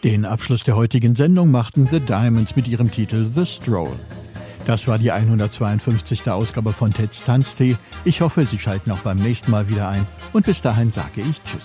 Den Abschluss der heutigen Sendung machten The Diamonds mit ihrem Titel The Stroll. Das war die 152. Ausgabe von Ted's Tanztee. Ich hoffe, Sie schalten auch beim nächsten Mal wieder ein. Und bis dahin sage ich Tschüss.